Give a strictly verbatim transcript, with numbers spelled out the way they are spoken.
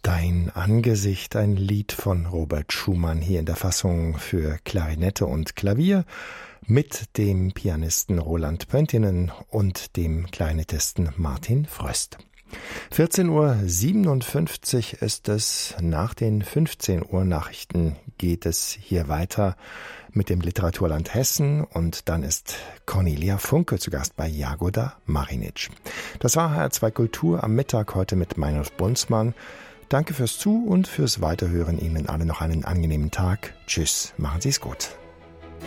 Dein Angesicht, ein Lied von Robert Schumann, hier in der Fassung für Klarinette und Klavier mit dem Pianisten Roland Pöntinen und dem Klarinettisten Martin Fröst. vierzehn Uhr siebenundfünfzig ist es. Nach den fünfzehn Uhr Nachrichten geht es hier weiter mit dem Literaturland Hessen und dann ist Cornelia Funke zu Gast bei Jagoda Marinic. Das war H R zwei Kultur am Mittag heute mit Meinolf Bunzmann. Danke fürs Zu- und fürs Weiterhören. Ihnen alle noch einen angenehmen Tag. Tschüss, machen Sie es gut.